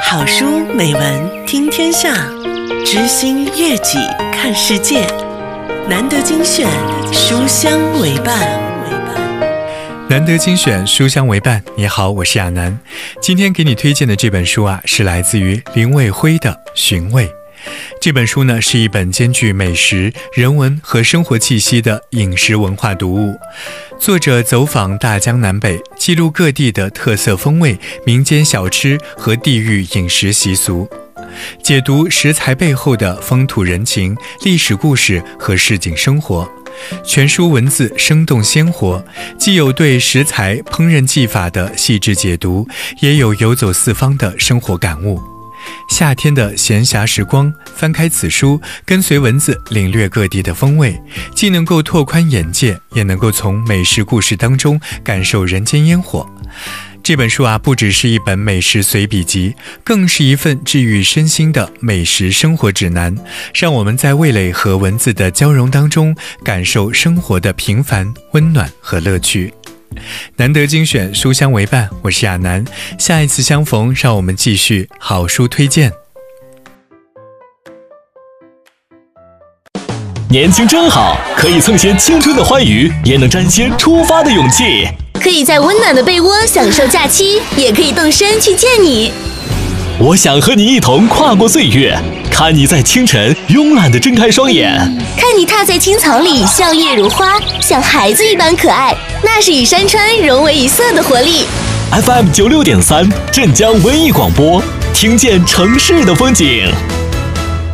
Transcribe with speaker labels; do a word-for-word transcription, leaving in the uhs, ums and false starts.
Speaker 1: 好书美文听天下，知心悦己看世界。难得精选，书香为伴。
Speaker 2: 难得精选，书香为伴。你好，我是亚楠。今天给你推荐的这本书啊，是来自于林卫辉的《寻味》。这本书呢，是一本兼具美食、人文和生活气息的饮食文化读物。作者走访大江南北，记录各地的特色风味、民间小吃和地域饮食习俗，解读食材背后的风土人情、历史故事和市井生活。全书文字生动鲜活，既有对食材、烹饪技法的细致解读，也有游走四方的生活感悟。夏天的闲暇时光，翻开此书，跟随文字领略各地的风味，既能够拓宽眼界，也能够从美食故事当中感受人间烟火。这本书啊，不只是一本美食随笔集，更是一份治愈身心的美食生活指南，让我们在味蕾和文字的交融当中，感受生活的平凡、温暖和乐趣。难得精选，书香为伴，我是亚楠。下一次相逢，让我们继续好书推荐。
Speaker 3: 年轻真好，可以蹭些青春的欢愉，也能沾些出发的勇气。
Speaker 4: 可以在温暖的被窝享受假期，也可以动身去见你。
Speaker 3: 我想和你一同跨过岁月，看你在清晨慵懒地睁开双眼，
Speaker 4: 看你踏在青草里笑靥如花，像孩子一般可爱，那是与山川融为一色的活力。
Speaker 3: F M 九六点三 镇江文艺广播，听见城市的风景。